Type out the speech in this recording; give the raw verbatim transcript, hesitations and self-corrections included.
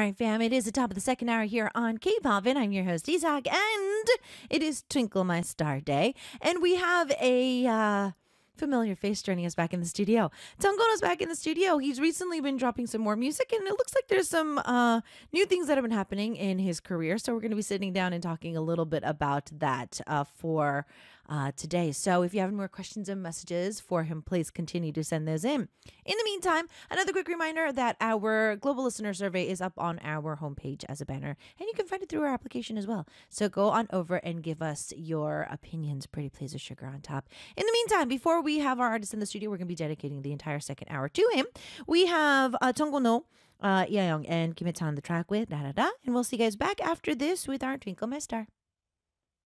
right, fam. It is the top of the second hour here on K-Pop, and I'm your host, Isaac, and it is Twinkle My Star Day. And we have a uh, familiar face joining us back in the studio. Tongkono's back in the studio. He's recently been dropping some more music, and it looks like there's some uh, new things that have been happening in his career. So we're going to be sitting down and talking a little bit about that uh, for uh, today. So if you have any more questions and messages for him, please continue to send those in. In the meantime, another quick reminder that our global listener survey is up on our homepage as a banner, and you can find it through our application as well. So go on over and give us your opinions. Pretty please with sugar on top. In the meantime, before we have our artist in the studio, we're going to be dedicating the entire second hour to him. We have uh, Tongkono, uh, Yayoung, and Kim Hye-chan on the track with Da Da Da, and we'll see you guys back after this with our Twinkle My Star.